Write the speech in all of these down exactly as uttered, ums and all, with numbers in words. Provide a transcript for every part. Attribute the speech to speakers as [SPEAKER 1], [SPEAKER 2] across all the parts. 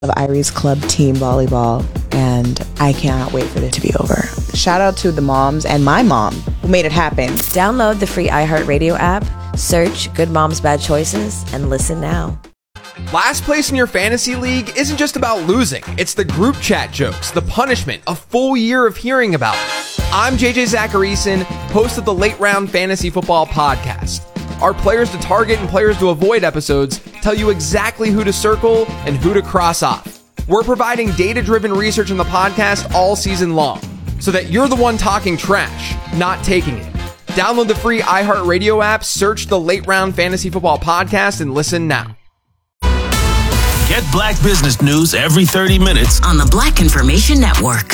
[SPEAKER 1] of Iris Club team volleyball, and I cannot wait for this to be over. Shout out to the moms and my mom who made it happen.
[SPEAKER 2] Download the free iHeartRadio app, search Good Moms Bad Choices, and listen now.
[SPEAKER 3] Last place in your fantasy league isn't just about losing. It's the group chat jokes, the punishment, a full year of hearing about it. I'm J J Zacharyson, host of the Late Round Fantasy Football Podcast. Our players to target and players to avoid episodes tell you exactly who to circle and who to cross off. We're providing data-driven research in the podcast all season long, so that you're the one talking trash, not taking it. Download the free iHeartRadio app, search the Late Round Fantasy Football Podcast, and listen now.
[SPEAKER 4] Get Black business news every thirty minutes
[SPEAKER 5] on the Black Information Network.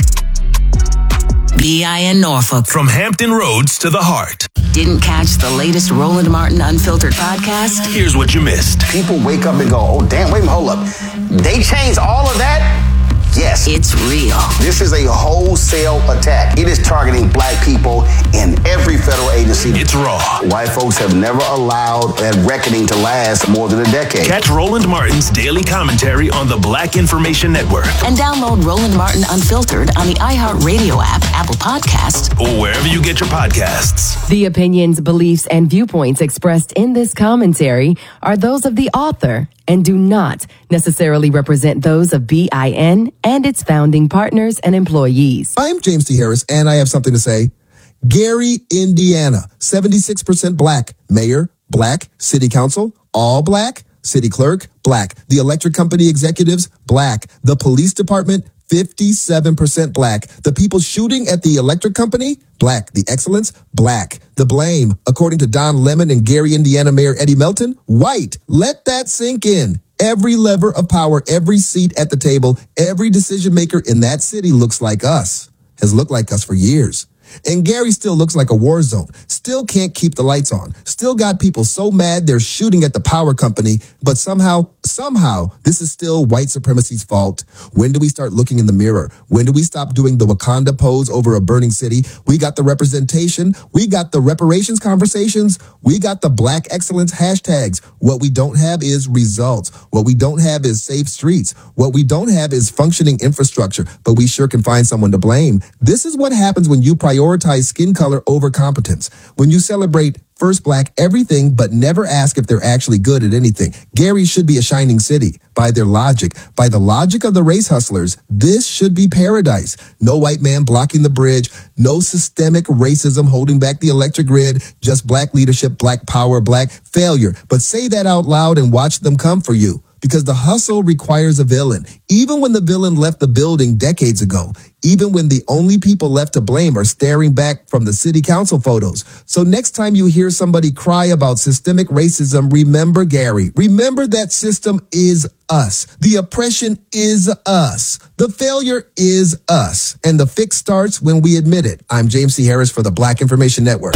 [SPEAKER 5] B I N Norfolk.
[SPEAKER 4] From Hampton Roads to the heart.
[SPEAKER 5] Didn't catch the latest Roland Martin Unfiltered podcast?
[SPEAKER 4] Here's what you missed.
[SPEAKER 6] People wake up and go, oh, damn, wait, hold up. They changed all of that? Yes.
[SPEAKER 5] It's real.
[SPEAKER 6] This is a wholesale attack. It is targeting black people in every federal agency.
[SPEAKER 4] It's raw.
[SPEAKER 6] White folks have never allowed that reckoning to last more than a decade.
[SPEAKER 4] Catch Roland Martin's daily commentary on the Black Information Network.
[SPEAKER 5] And download Roland Martin Unfiltered on the iHeartRadio app, Apple Podcasts,
[SPEAKER 4] or wherever you get your podcasts.
[SPEAKER 7] The opinions, beliefs, and viewpoints expressed in this commentary are those of the author and do not necessarily represent those of B I N and its founding partners and employees.
[SPEAKER 8] I'm James T. Harris, and I have something to say. Gary, Indiana, seventy-six percent black. Mayor, black. City council, all black. City clerk, black. The electric company executives, black. The police department, fifty-seven percent black. The people shooting at the electric company, black. The excellence, black. The blame, according to Don Lemon and Gary, Indiana Mayor Eddie Melton, white. Let that sink in. Every lever of power, every seat at the table, every decision maker in that city looks like us, has looked like us for years. And Gary still looks like a war zone, still can't keep the lights on, still got people so mad they're shooting at the power company, but somehow, somehow, this is still white supremacy's fault. When do we start looking in the mirror? When do we stop doing the Wakanda pose over a burning city? We got the representation, we got the reparations conversations, we got the black excellence hashtags. What we don't have is results. What we don't have is safe streets. What we don't have is functioning infrastructure, but we sure can find someone to blame. This is what happens when you prioritize Prioritize skin color over competence. When you celebrate first black everything, but never ask if they're actually good at anything. Gary should be a shining city. By their logic, by the logic of the race hustlers, this should be paradise. No white man blocking the bridge, no systemic racism holding back the electric grid, just black leadership, black power, black failure. But say that out loud and watch them come for you. Because the hustle requires a villain. Even when the villain left the building decades ago, even when the only people left to blame are staring back from the city council photos. So next time you hear somebody cry about systemic racism, remember Gary. Remember that system is us. The oppression is us. The failure is us. And the fix starts when we admit it. I'm James C. Harris for the Black Information Network.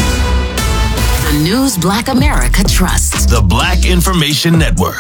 [SPEAKER 5] The news Black America trusts.
[SPEAKER 4] The Black Information Network.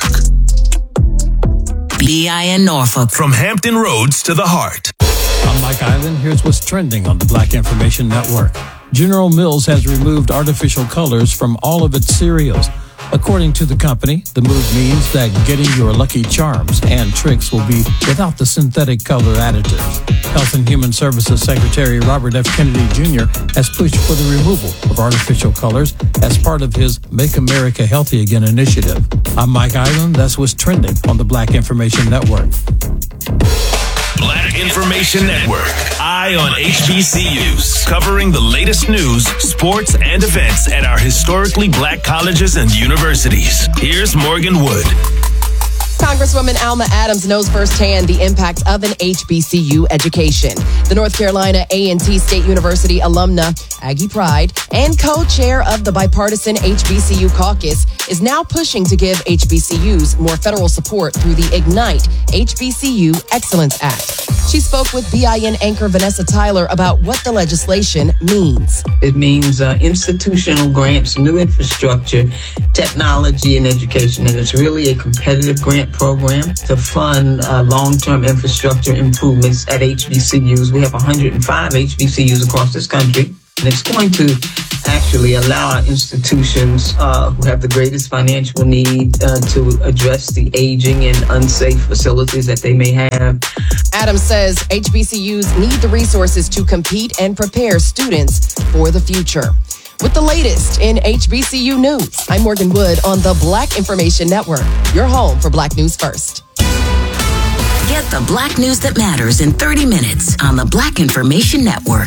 [SPEAKER 5] B I N Norfolk.
[SPEAKER 4] From Hampton Roads to the heart.
[SPEAKER 9] I'm Mike Island. Here's what's trending on the Black Information Network. General Mills has removed artificial colors from all of its cereals. According to the company, the move means that getting your Lucky Charms and Tricks will be without the synthetic color additives. Health and Human Services Secretary Robert F. Kennedy Junior has pushed for the removal of artificial colors as part of his Make America Healthy Again initiative. I'm Mike Island. That's what's trending on the Black Information Network.
[SPEAKER 4] Black Information Network. Eye on H B C Us. Covering the latest news, sports, and events at our historically black colleges and universities. Here's Morgan Wood.
[SPEAKER 10] Congresswoman Alma Adams knows firsthand the impact of an H B C U education. The North Carolina A and T State University alumna, Aggie Pride, and co-chair of the bipartisan H B C U caucus is now pushing to give H B C Us more federal support through the Ignite H B C U Excellence Act. She spoke with B I N anchor Vanessa Tyler about what the legislation means.
[SPEAKER 11] It means uh, institutional grants, new infrastructure, technology, and education. And it's really a competitive grant program to fund uh, long-term infrastructure improvements at H B C Us. We have one hundred five H B C Us across this country. And it's going to actually allow our institutions uh, who have the greatest financial need uh, to address the aging and unsafe facilities that they may have.
[SPEAKER 10] Adams says H B C Us need the resources to compete and prepare students for the future. With the latest in H B C U news, I'm Morgan Wood on the Black Information Network, your home for Black News First.
[SPEAKER 5] Get the Black news that matters in thirty minutes on the Black Information Network.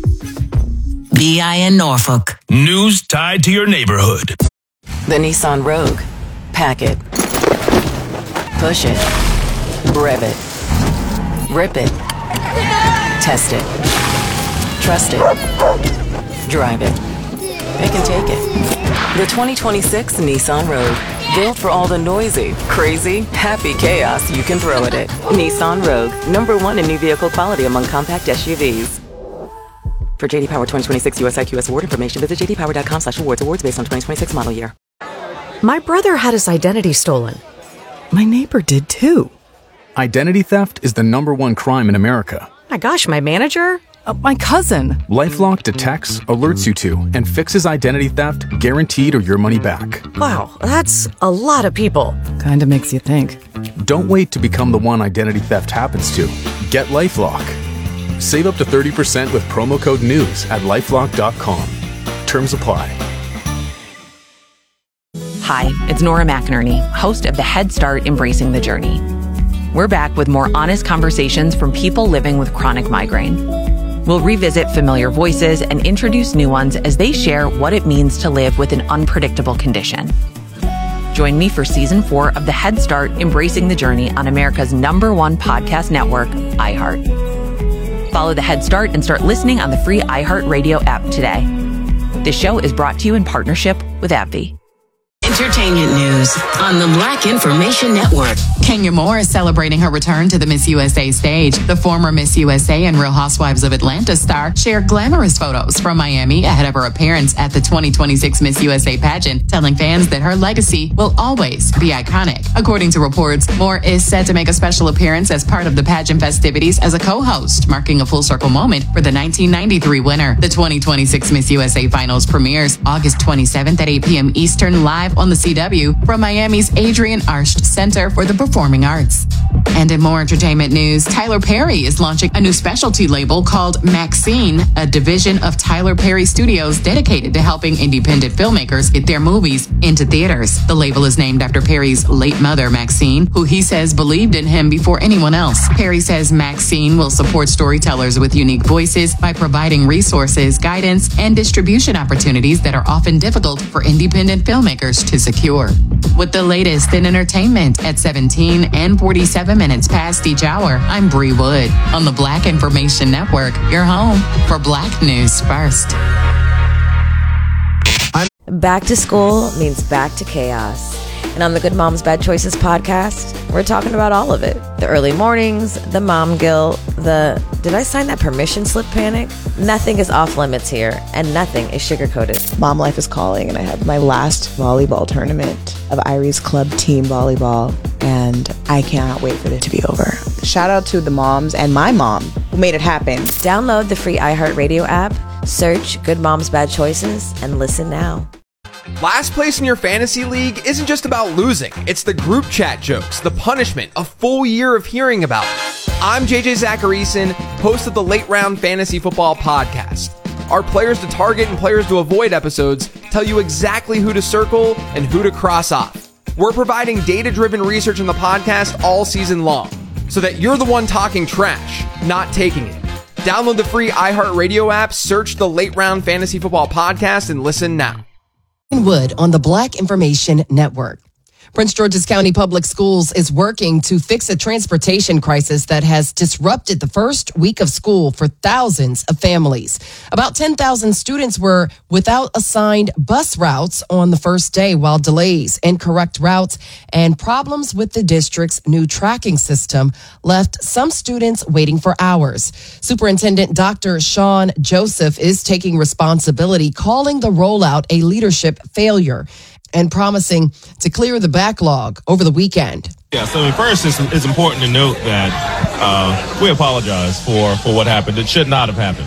[SPEAKER 5] B I N Norfolk.
[SPEAKER 4] News tied to your neighborhood.
[SPEAKER 7] The Nissan Rogue. Pack it. Push it. Rev it. Rip it. Test it. Trust it. Drive it. Pick and take it. The twenty twenty-six Nissan Rogue. Built for all the noisy, crazy, happy chaos you can throw at it. Nissan Rogue. Number one in new vehicle quality among compact S U Vs. For J D Power twenty twenty-six U S I Q S award information, visit j d power dot com slash awards. Awards based on twenty twenty-six model year.
[SPEAKER 12] My brother had his identity stolen. My neighbor did too.
[SPEAKER 13] Identity theft is the number one crime in America.
[SPEAKER 12] My gosh, my manager? Uh, my cousin.
[SPEAKER 13] LifeLock detects, alerts you to, and fixes identity theft guaranteed or your money back.
[SPEAKER 12] Wow, that's a lot of people.
[SPEAKER 14] Kinda makes you think.
[SPEAKER 13] Don't wait to become the one identity theft happens to. Get LifeLock. Save up to thirty percent with promo code NEWS at lifelock dot com. Terms apply.
[SPEAKER 15] Hi, it's Nora McInerney, host of the Head Start Embracing the Journey. We're back with more honest conversations from people living with chronic migraine. We'll revisit familiar voices and introduce new ones as they share what it means to live with an unpredictable condition. Join me for season four of the Head Start Embracing the Journey on America's number one podcast network, iHeart. Follow the Head Start and start listening on the free iHeartRadio app today. This show is brought to you in partnership with AbbVie.
[SPEAKER 5] Entertainment news on the Black Information Network.
[SPEAKER 16] Kenya Moore is celebrating her return to the Miss U S A stage. The former Miss U S A and Real Housewives of Atlanta star shared glamorous photos from Miami ahead of her appearance at the twenty twenty-six Miss U S A pageant, telling fans that her legacy will always be iconic. According to reports, Moore is set to make a special appearance as part of the pageant festivities as a co-host, marking a full circle moment for the nineteen ninety-three winner. The twenty twenty-six Miss U S A Finals premieres August twenty-seventh at eight p.m. Eastern, live on the C W from Miami's Adrian Arsht Center for the Performing Arts. And in more entertainment news, Tyler Perry is launching a new specialty label called Maxine, a division of Tyler Perry Studios dedicated to helping independent filmmakers get their movies into theaters. The label is named after Perry's late mother, Maxine, who he says believed in him before anyone else. Perry says Maxine will support storytellers with unique voices by providing resources, guidance, and distribution opportunities that are often difficult for independent filmmakers to secure. With the latest in entertainment at seventeen and forty-seven minutes past each hour, I'm Bree Wood on the Black Information Network, your home for Black News First.
[SPEAKER 2] Back to school means back to chaos. And on the Good Moms Bad Choices podcast, we're talking about all of it. The early mornings, the mom guilt, the did I sign that permission slip panic? Nothing is off limits here, and nothing is sugar-coated.
[SPEAKER 1] Mom life is calling, and I have my last volleyball tournament of Irie's Club Team Volleyball, and I cannot wait for it to be over. Shout out to the moms and my mom who made it happen.
[SPEAKER 2] Download the free iHeartRadio app, search Good Moms Bad Choices, and listen now.
[SPEAKER 3] Last place in your fantasy league isn't just about losing. It's the group chat jokes, the punishment, a full year of hearing about it. I'm J J Zacharyson, host of the Late Round Fantasy Football Podcast. Our Players to Target and Players to Avoid episodes tell you exactly who to circle and who to cross off. We're providing data-driven research in the podcast all season long, so that you're the one talking trash, not taking it. Download the free iHeartRadio app, search the Late Round Fantasy Football Podcast, and listen now.
[SPEAKER 10] Wood on the Black Information Network. Prince George's County Public Schools is working to fix a transportation crisis that has disrupted the first week of school for thousands of families. About ten thousand students were without assigned bus routes on the first day, while delays, incorrect routes, and problems with the district's new tracking system left some students waiting for hours. Superintendent Doctor Sean Joseph is taking responsibility, calling the rollout a leadership failure, and promising to clear the backlog over the weekend.
[SPEAKER 17] Yeah, so first, it's, it's important to note that uh, we apologize for, for what happened. It should not have happened.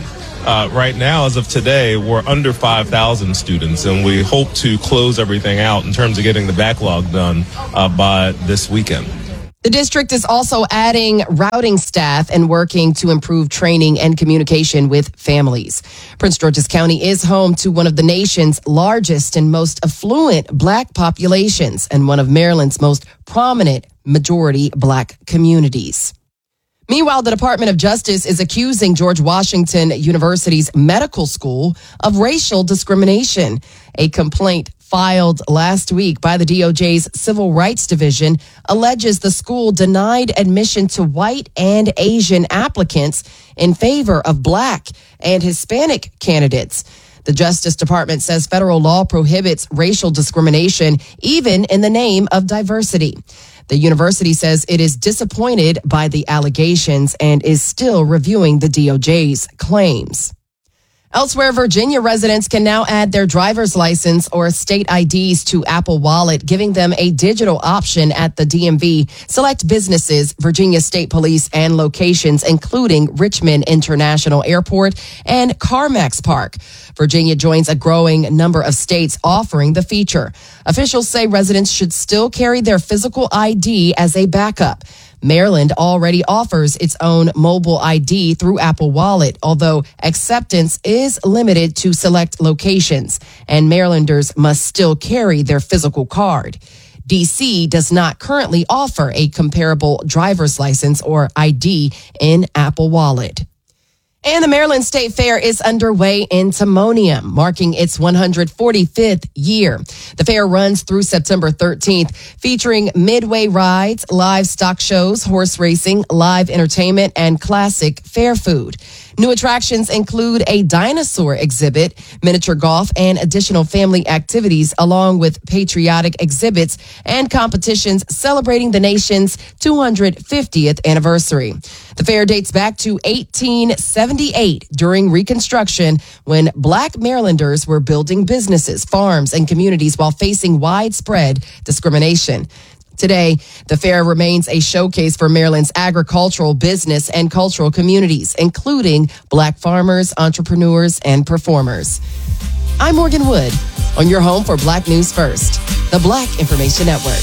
[SPEAKER 14] uh, right now, as of today, we're under five thousand students, and we hope to close everything out in terms of getting the backlog done uh, by this weekend.
[SPEAKER 10] The district is also adding routing staff and working to improve training and communication with families. Prince George's County is home to one of the nation's largest and most affluent black populations and one of Maryland's most prominent majority black communities. Meanwhile, the Department of Justice is accusing George Washington University's medical school of racial discrimination. A complaint filed last week by the D O J's Civil Rights Division alleges the school denied admission to white and Asian applicants in favor of black and Hispanic candidates. The Justice Department says federal law prohibits racial discrimination even in the name of diversity. The university says it is disappointed by the allegations and is still reviewing the D O J's claims. Elsewhere, Virginia residents can now add their driver's license or state I Ds to Apple Wallet, giving them a digital option at the D M V, select businesses, Virginia State Police, and locations, including Richmond International Airport and CarMax Park. Virginia joins a growing number of states offering the feature. Officials say residents should still carry their physical I D as a backup. Maryland already offers its own mobile I D through Apple Wallet, although acceptance is limited to select locations, and Marylanders must still carry their physical card. D C does not currently offer a comparable driver's license or I D in Apple Wallet. And the Maryland State Fair is underway in Timonium, marking its one hundred forty-fifth year. The fair runs through September thirteenth, featuring midway rides, livestock shows, horse racing, live entertainment, and classic fair food. New attractions include a dinosaur exhibit, miniature golf, and additional family activities, along with patriotic exhibits and competitions celebrating the nation's two hundred fiftieth anniversary. The fair dates back to eighteen seventy-eight during Reconstruction, when black Marylanders were building businesses, farms, and communities while facing widespread discrimination. Today, the fair remains a showcase for Maryland's agricultural, business, and cultural communities, including black farmers, entrepreneurs, and performers. I'm Morgan Wood, on your home for Black News First, the Black Information Network.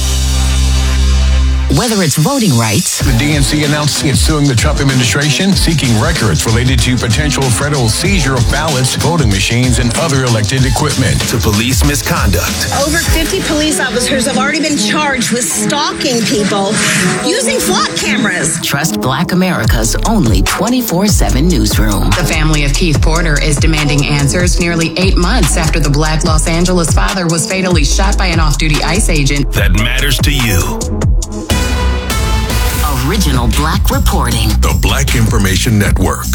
[SPEAKER 5] Whether it's voting rights,
[SPEAKER 17] the D N C announced it's suing the Trump administration, seeking records related to potential federal seizure of ballots, voting machines, and other elected equipment.
[SPEAKER 4] To police misconduct.
[SPEAKER 18] Over fifty police officers have already been charged with stalking people using flock cameras.
[SPEAKER 5] Trust Black America's only twenty-four seven newsroom.
[SPEAKER 16] The family of Keith Porter is demanding answers nearly eight months after the Black Los Angeles father was fatally shot by an off-duty ICE agent.
[SPEAKER 4] That matters to you.
[SPEAKER 5] Original Black reporting.
[SPEAKER 4] The Black Information Network.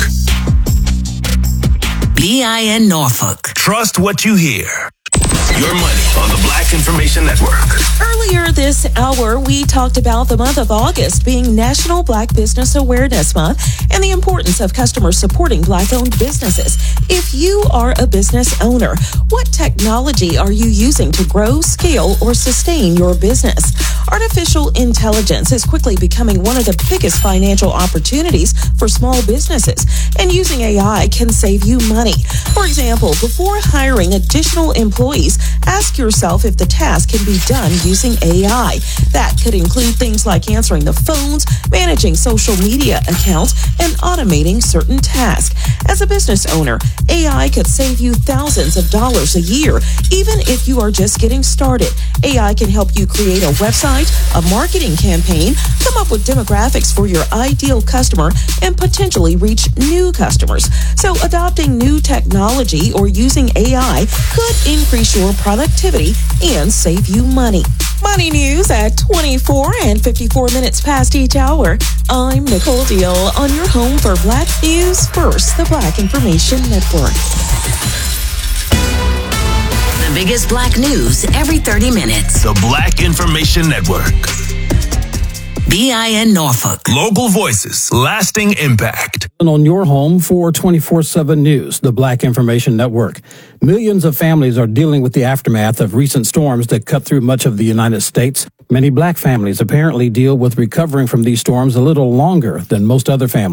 [SPEAKER 5] B I N Norfolk.
[SPEAKER 4] Trust what you hear. Your money on the Black Information Network.
[SPEAKER 19] Earlier this hour, we talked about the month of August being National Black Business Awareness Month and the importance of customers supporting Black-owned businesses. If you are a business owner, what technology are you using to grow, scale, or sustain your business? Artificial intelligence is quickly becoming one of the biggest financial opportunities for small businesses, and using A I can save you money. For example, before hiring additional employees, ask yourself if the task can be done using A I. That could include things like answering the phones, managing social media accounts, and automating certain tasks. As a business owner, A I could save you thousands of dollars a year, even if you are just getting started. A I can help you create a website, a marketing campaign, come up with demographics for your ideal customer, and potentially reach new customers. So adopting new technology or using A I could increase your productivity and save you money. Money news at twenty-four and fifty-four minutes past each hour. I'm Nicole Deal on your home for Black News First, the Black Information Network.
[SPEAKER 5] The biggest Black news every thirty minutes.
[SPEAKER 4] The Black Information Network.
[SPEAKER 5] B I N Norfolk.
[SPEAKER 4] Local voices, lasting impact.
[SPEAKER 9] And on your home for twenty-four seven News, the Black Information Network. Millions of families are dealing with the aftermath of recent storms that cut through much of the United States. Many Black families apparently deal with recovering from these storms a little longer than most other families.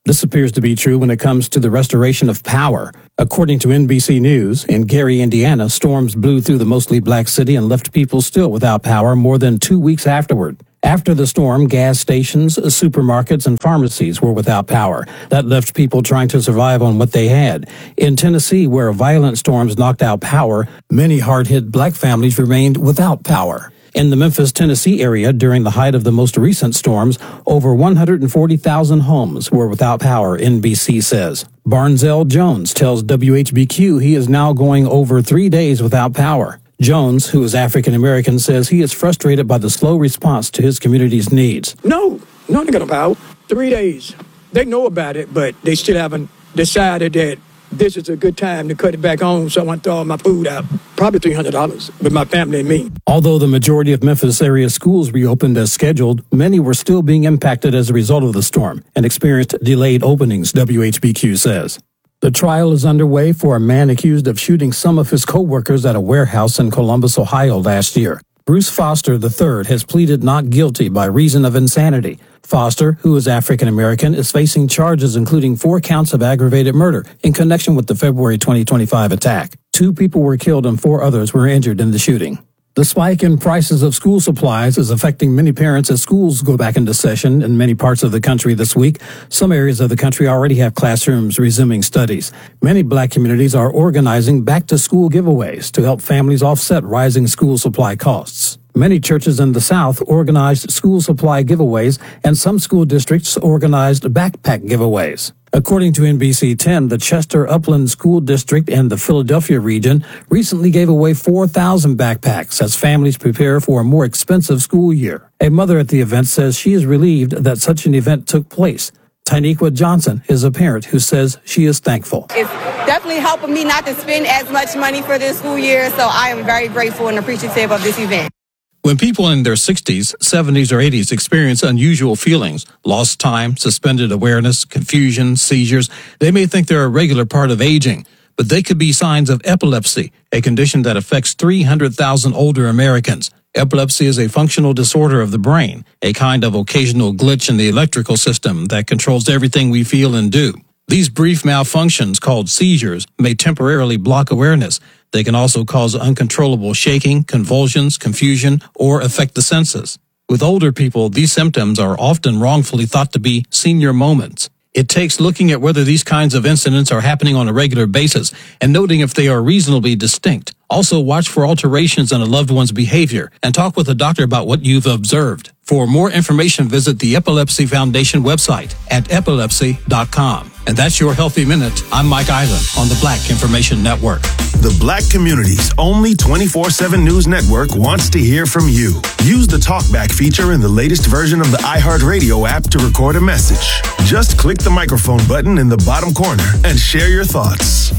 [SPEAKER 9] This appears to be true when it comes to the restoration of power. According to N B C News, in Gary, Indiana, storms blew through the mostly black city and left people still without power more than two weeks afterward. After the storm, gas stations, supermarkets, and pharmacies were without power. That left people trying to survive on what they had. In Tennessee, where violent storms knocked out power, many hard-hit black families remained without power. In the Memphis, Tennessee area, during the height of the most recent storms, over one hundred forty thousand homes were without power, N B C says. Barnzell Jones tells W H B Q he is now going over three days without power. Jones, who is African American, says he is frustrated by the slow response to his community's needs.
[SPEAKER 20] No, nothing about three days. They know about it, but they still haven't decided that this is a good time to cut it back on, so I want to throw all my food out. Probably three hundred dollars with my family and me.
[SPEAKER 9] Although the majority of Memphis area schools reopened as scheduled, many were still being impacted as a result of the storm and experienced delayed openings, W H B Q says. The trial is underway for a man accused of shooting some of his co-workers at a warehouse in Columbus, Ohio last year. Bruce Foster the third has pleaded not guilty by reason of insanity. Foster, who is African American, is facing charges including four counts of aggravated murder in connection with the February twenty twenty-five attack. Two people were killed and four others were injured in the shooting. The spike in prices of school supplies is affecting many parents as schools go back into session in many parts of the country this week. Some areas of the country already have classrooms resuming studies. Many black communities are organizing back-to-school giveaways to help families offset rising school supply costs. Many churches in the South organized school supply giveaways, and some school districts organized backpack giveaways. According to N B C ten, the Chester Upland School District and the Philadelphia region recently gave away four thousand backpacks as families prepare for a more expensive school year. A mother at the event says she is relieved that such an event took place. Tynequa Johnson is a parent who says she is thankful.
[SPEAKER 21] It's definitely helping me not to spend as much money for this school year, so I am very grateful and appreciative of this event.
[SPEAKER 9] When people in their sixties, seventies, or eighties experience unusual feelings, lost time, suspended awareness, confusion, seizures, they may think they're a regular part of aging, but they could be signs of epilepsy, a condition that affects three hundred thousand older Americans. Epilepsy is a functional disorder of the brain, a kind of occasional glitch in the electrical system that controls everything we feel and do. These brief malfunctions, called seizures, may temporarily block awareness. They can also cause uncontrollable shaking, convulsions, confusion, or affect the senses. With older people, these symptoms are often wrongfully thought to be senior moments. It takes looking at whether these kinds of incidents are happening on a regular basis and noting if they are reasonably distinct. Also, watch for alterations in a loved one's behavior and talk with a doctor about what you've observed. For more information, visit the Epilepsy Foundation website at epilepsy dot com. And that's your Healthy Minute. I'm Mike Island on the Black Information Network.
[SPEAKER 22] The Black community's only twenty-four seven News Network wants to hear from you. Use the TalkBack feature in the latest version of the iHeartRadio app to record a message. Just click the microphone button in the bottom corner and share your thoughts.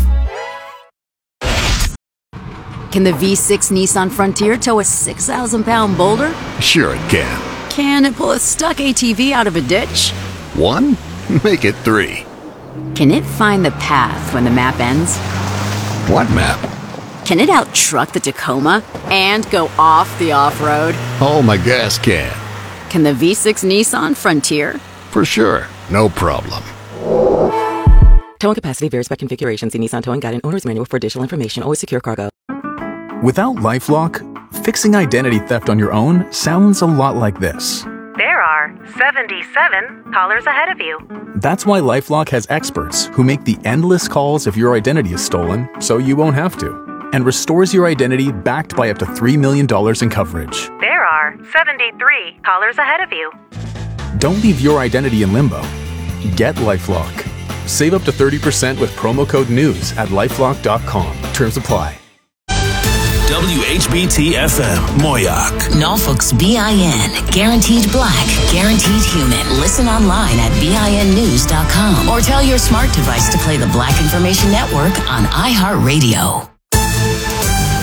[SPEAKER 23] Can the V six Nissan Frontier tow a six thousand pound boulder?
[SPEAKER 24] Sure it can.
[SPEAKER 23] Can it pull a stuck A T V out of a ditch?
[SPEAKER 24] One? Make it three.
[SPEAKER 23] Can it find the path when the map ends?
[SPEAKER 24] What map?
[SPEAKER 23] Can it out-truck the Tacoma and go off the off-road?
[SPEAKER 24] Oh, my gas can.
[SPEAKER 23] Can the V six Nissan Frontier?
[SPEAKER 24] For sure. No problem.
[SPEAKER 25] Towing capacity varies by configuration. See Nissan Towing Guide and Owner's Manual for additional information. Always secure cargo.
[SPEAKER 13] Without LifeLock, fixing identity theft on your own sounds a lot like this.
[SPEAKER 26] There are seventy-seven callers ahead of you.
[SPEAKER 13] That's why LifeLock has experts who make the endless calls if your identity is stolen, so you won't have to, and restores your identity backed by up to three million dollars in coverage.
[SPEAKER 26] There are seventy-three callers ahead of you.
[SPEAKER 13] Don't leave your identity in limbo. Get LifeLock. Save up to thirty percent with promo code NEWS at lifelock dot com. Terms apply.
[SPEAKER 4] W H B T F M, Moyoc.
[SPEAKER 5] Norfolk's B I N. Guaranteed black, guaranteed human. Listen online at B I N news dot com or tell your smart device to play the Black Information Network on iHeartRadio.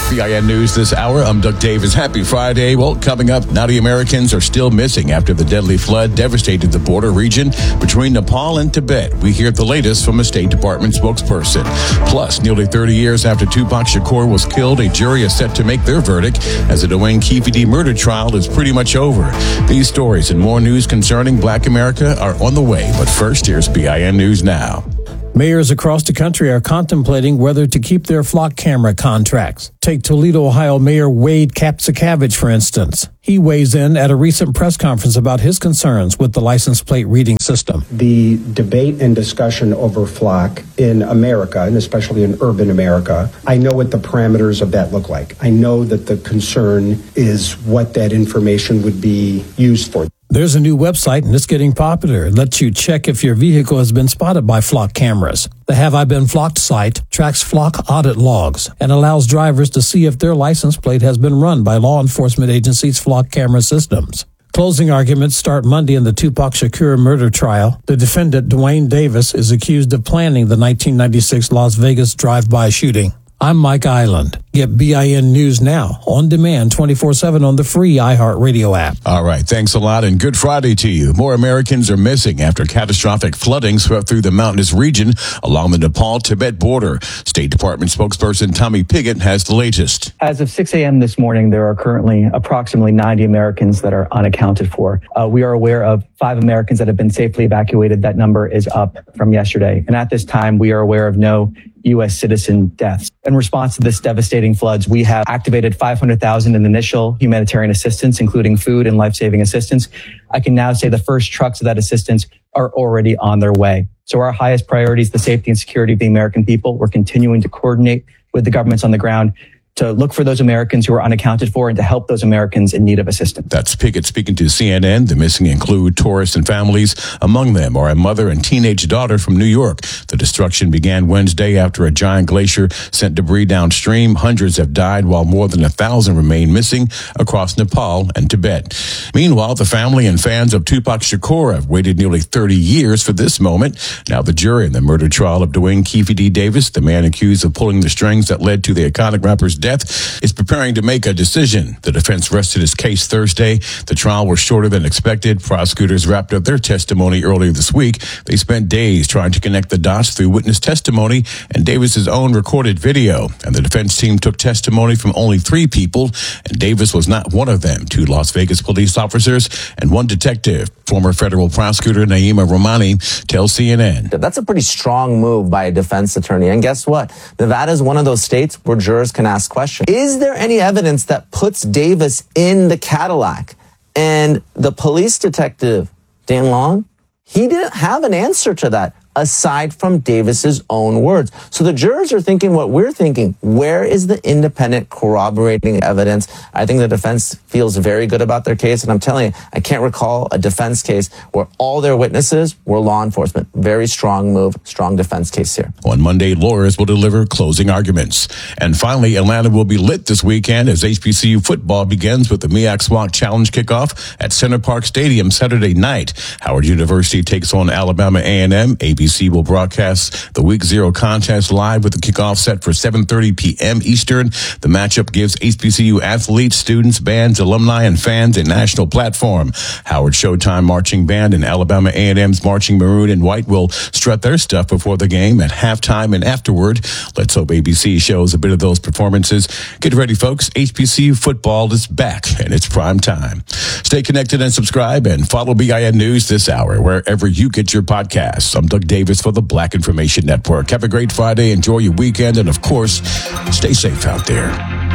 [SPEAKER 17] B I N News this hour. I'm Doug Davis. Happy Friday. Well, coming up, ninety Americans are still missing after the deadly flood devastated the border region between Nepal and Tibet. We hear the latest from a State Department spokesperson. Plus, nearly thirty years after Tupac Shakur was killed, a jury is set to make their verdict as the Dwayne Keefedy murder trial is pretty much over. These stories and more news concerning Black America are on the way. But first, here's B I N News Now.
[SPEAKER 9] Mayors across the country are contemplating whether to keep their flock camera contracts. Take Toledo, Ohio Mayor Wade Kapsakavich, for instance. He weighs in at a recent press conference about his concerns with the license plate reading system.
[SPEAKER 6] The debate and discussion over flock in America, and especially in urban America, I know what the parameters of that look like. I know that the concern is what that information would be used for.
[SPEAKER 9] There's a new website, and it's getting popular. It lets you check if your vehicle has been spotted by flock cameras. The Have I Been Flocked site tracks flock audit logs and allows drivers to see if their license plate has been run by law enforcement agencies' flock camera systems. Closing arguments start Monday in the Tupac Shakur murder trial. The defendant, Dwayne Davis, is accused of planning the nineteen ninety-six Las Vegas drive-by shooting. I'm Mike Island. Get B I N News now, on demand, twenty-four seven on the free iHeartRadio app.
[SPEAKER 17] All right, thanks a lot, and good Friday to you. More Americans are missing after catastrophic flooding swept through the mountainous region along the Nepal-Tibet border. State Department spokesperson Tommy Pigott has the latest.
[SPEAKER 7] As of six a.m. this morning, there are currently approximately ninety Americans that are unaccounted for. Uh, we are aware of five Americans that have been safely evacuated. That number is up from yesterday. And at this time, we are aware of no U S citizen deaths. In response to this devastating floods, we have activated five hundred thousand in initial humanitarian assistance, including food and life-saving assistance. I can now say the first trucks of that assistance are already on their way. So our highest priority is the safety and security of the American people. We're continuing to coordinate with the governments on the ground to look for those Americans who are unaccounted for and to help those Americans in need of assistance.
[SPEAKER 17] That's Pigott speaking to C N N. The missing include tourists and families. Among them are a mother and teenage daughter from New York. The destruction began Wednesday after a giant glacier sent debris downstream. Hundreds have died while more than a thousand remain missing across Nepal and Tibet. Meanwhile, the family and fans of Tupac Shakur have waited nearly thirty years for this moment. Now the jury in the murder trial of Dwayne Keefedy Davis, the man accused of pulling the strings that led to the iconic rapper's death, is preparing to make a decision. The defense rested its case Thursday. The trial was shorter than expected. Prosecutors wrapped up their testimony earlier this week. They spent days trying to connect the dots through witness testimony and Davis's own recorded video. And the defense team took testimony from only three people, and Davis was not one of them. Two Las Vegas police officers and one detective. Former federal prosecutor Naima Romani tells C N N.
[SPEAKER 8] That's a pretty strong move by a defense attorney. And guess what? Nevada is one of those states where jurors can ask questions. Is there any evidence that puts Davis in the Cadillac? And the police detective, Dan Long, he didn't have an answer to that aside from Davis's own words. So the jurors are thinking what we're thinking. Where is the independent corroborating evidence? I think the defense feels very good about their case. And I'm telling you, I can't recall a defense case where all their witnesses were law enforcement. Very strong move, strong defense case here.
[SPEAKER 17] On Monday, lawyers will deliver closing arguments. And finally, Atlanta will be lit this weekend as H B C U football begins with the M E A C SWAC Challenge kickoff at Center Park Stadium Saturday night. Howard University takes on Alabama A and M. A B C will broadcast the Week Zero contest live with the kickoff set for seven thirty p.m. Eastern. The matchup gives H B C U athletes, students, bands, alumni, and fans a national platform. Howard Showtime Marching Band and Alabama A and M's Marching Maroon and White will strut their stuff before the game at halftime and afterward. Let's hope A B C shows a bit of those performances. Get ready, folks. H B C U football is back, and it's prime time. Stay connected and subscribe, and follow B I N News this hour wherever you get your podcasts. I'm Doug Davis for the Black Information Network. Have a great Friday. Enjoy your weekend. And of course, stay safe out there.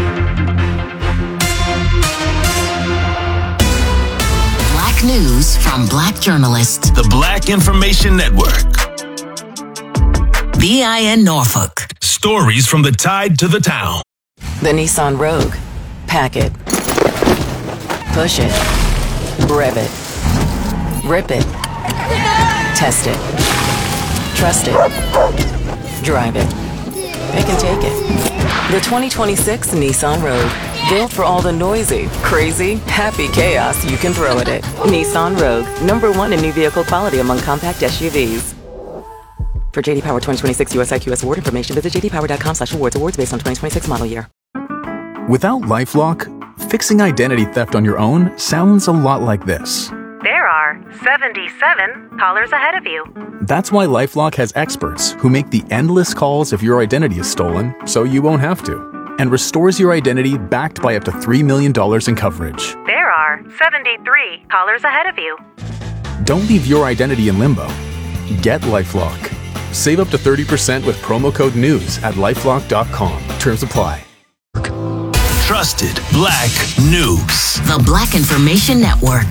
[SPEAKER 5] Black news from Black journalists.
[SPEAKER 4] The Black Information Network.
[SPEAKER 5] B I N Norfolk.
[SPEAKER 4] Stories from the tide to the town.
[SPEAKER 16] The Nissan Rogue. Pack it. Push it. Rev it. Rip it. Test it. Trust it. Drive it. They can take it. The twenty twenty-six Nissan Rogue. Built for all the noisy, crazy, happy chaos you can throw at it. Nissan Rogue. Number one in new vehicle quality among compact S U Vs. For J D Power twenty twenty-six U S I Q S award information, visit j d power dot com slash awards. Awards based on twenty twenty-six model year.
[SPEAKER 13] Without LifeLock, fixing identity theft on your own sounds a lot like this.
[SPEAKER 26] There are seventy-seven callers ahead of you.
[SPEAKER 13] That's why LifeLock has experts who make the endless calls if your identity is stolen, so you won't have to, and restores your identity backed by up to three million dollars in coverage.
[SPEAKER 26] There are seventy-three callers ahead of you.
[SPEAKER 13] Don't leave your identity in limbo. Get LifeLock. Save up to thirty percent with promo code NEWS at lifelock dot com. Terms apply.
[SPEAKER 4] Trusted Black News.
[SPEAKER 5] The Black Information Network.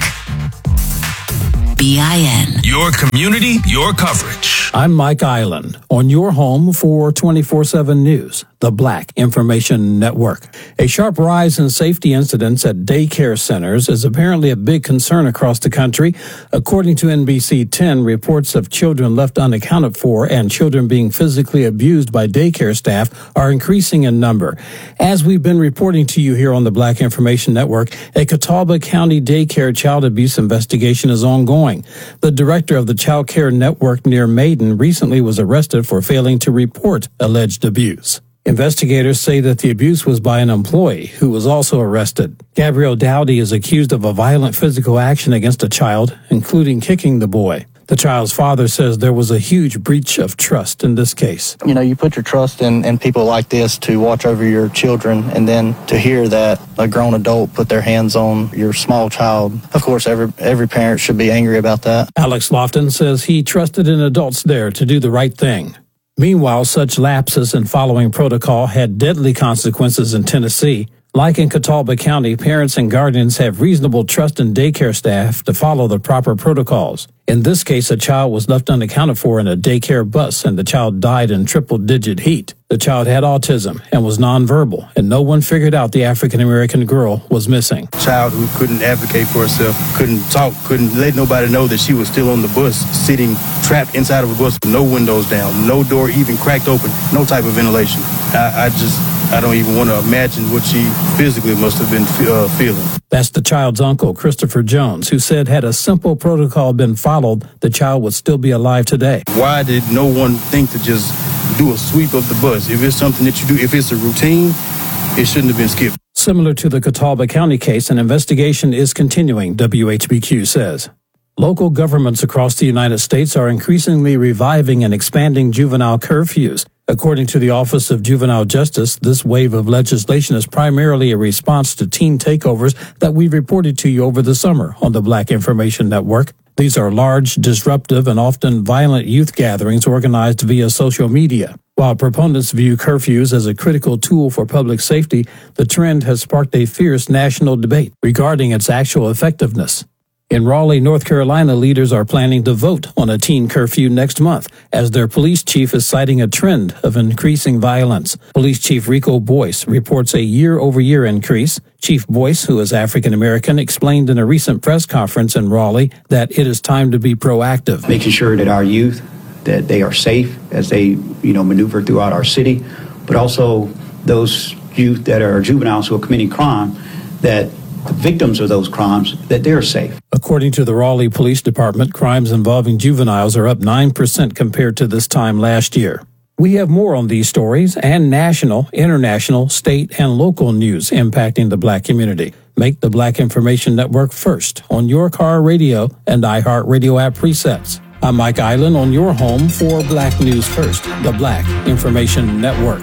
[SPEAKER 5] B I N.
[SPEAKER 4] Your community, your coverage.
[SPEAKER 9] I'm Mike Island on your home for twenty-four seven News, the Black Information Network. A sharp rise in safety incidents at daycare centers is apparently a big concern across the country. According to N B C ten, reports of children left unaccounted for and children being physically abused by daycare staff are increasing in number. As we've been reporting to you here on the Black Information Network, a Catawba County daycare child abuse investigation is ongoing. The director of the Child Care Network near Maiden recently was arrested for failing to report alleged abuse. Investigators say that the abuse was by an employee who was also arrested. Gabrielle Dowdy is accused of a violent physical action against a child, including kicking the boy. The child's father says there was a huge breach of trust in this case.
[SPEAKER 1] You know, you put your trust in, in people like this to watch over your children, and then to hear that a grown adult put their hands on your small child, of course, every every parent should be angry about that.
[SPEAKER 9] Alex Lofton says he trusted in adults there to do the right thing. Meanwhile, such lapses in following protocol had deadly consequences in Tennessee. Like in Catawba County, parents and guardians have reasonable trust in daycare staff to follow the proper protocols. In this case, a child was left unaccounted for in a daycare bus, and the child died in triple-digit heat. The child had autism and was nonverbal, and no one figured out the African-American girl was missing.
[SPEAKER 2] Child who couldn't advocate for herself, couldn't talk, couldn't let nobody know that she was still on the bus, sitting trapped inside of a bus with no windows down, no door even cracked open, no type of ventilation. I, I just... I don't even want to imagine what she physically must have been uh, feeling.
[SPEAKER 9] That's the child's uncle, Christopher Jones, who said had a simple protocol been followed, the child would still be alive today.
[SPEAKER 2] Why did no one think to just do a sweep of the bus? If it's something that you do, if it's a routine, it shouldn't have been skipped.
[SPEAKER 9] Similar to the Catawba County case, an investigation is continuing, W H B Q says. Local governments across the United States are increasingly reviving and expanding juvenile curfews. According to the Office of Juvenile Justice, this wave of legislation is primarily a response to teen takeovers that we reported to you over the summer on the Black Information Network. These are large, disruptive, and often violent youth gatherings organized via social media. While proponents view curfews as a critical tool for public safety, the trend has sparked a fierce national debate regarding its actual effectiveness. In Raleigh, North Carolina, leaders are planning to vote on a teen curfew next month, as their police chief is citing a trend of increasing violence. Police Chief Rico Boyce reports a year-over-year increase. Chief Boyce, who is African-American, explained in a recent press conference in Raleigh that it is time to be proactive.
[SPEAKER 3] Making sure that our youth, that they are safe as they, you know, maneuver throughout our city, but also those youth that are juveniles who are committing crime, that the victims of those crimes, that they're safe.
[SPEAKER 9] According to the Raleigh Police Department, crimes involving juveniles are up nine percent compared to this time last year. We have more on these stories and national, international, state, and local news impacting the Black community. Make the Black Information Network first on your car radio and iHeartRadio app presets. I'm Mike Island on your home for Black News First, the Black Information Network.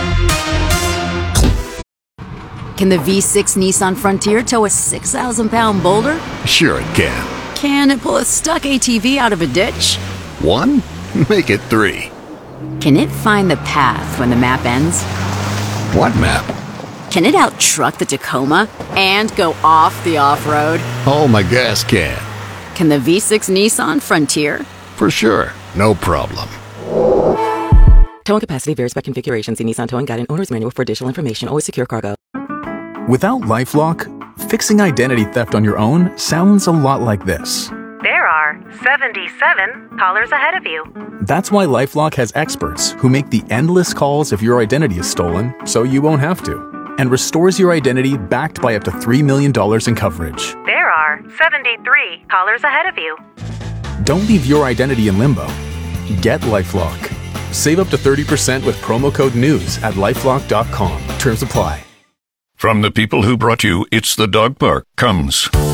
[SPEAKER 23] Can the V six Nissan Frontier tow a six thousand pound boulder?
[SPEAKER 24] Sure it can.
[SPEAKER 23] Can it pull a stuck A T V out of a ditch?
[SPEAKER 24] One? Make it three.
[SPEAKER 23] Can it find the path when the map ends?
[SPEAKER 24] What map?
[SPEAKER 23] Can it out-truck the Tacoma and go off the off-road?
[SPEAKER 24] Oh, my gas can.
[SPEAKER 23] Can the V six Nissan Frontier?
[SPEAKER 24] For sure. No problem.
[SPEAKER 25] Towing capacity varies by configuration. See Nissan Towing Guide and Owner's Manual for additional information. Always secure cargo.
[SPEAKER 13] Without LifeLock, fixing identity theft on your own sounds a lot like this.
[SPEAKER 26] There are seventy-seven callers ahead of you.
[SPEAKER 13] That's why LifeLock has experts who make the endless calls if your identity is stolen, so you won't have to, and restores your identity backed by up to three million dollars in coverage.
[SPEAKER 26] There are seventy-three callers ahead of you.
[SPEAKER 13] Don't leave your identity in limbo. Get LifeLock. Save up to thirty percent with promo code NEWS at lifelock dot com. Terms apply.
[SPEAKER 10] From the people who brought you It's the Dog Park comes